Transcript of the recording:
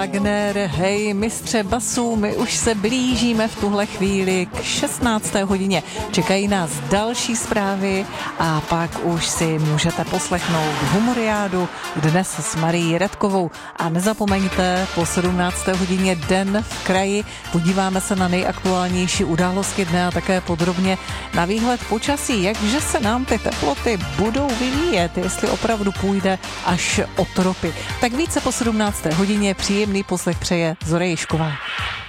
Wagner, hej, mistře basů, my už se blížíme v tuhle chvíli k 16. hodině. Čekají nás další zprávy a pak už si můžete poslechnout Humoriádu dnes s Marií Redkovou. A nezapomeňte, po 17. hodině Den v kraji. Podíváme se na nejaktuálnější události dne a také podrobně na výhled počasí, jakže se nám ty teploty budou vyvíjet, jestli opravdu půjde až o tropy. Tak více po 17. hodině, příjemný poslech přeje Zora Ježková.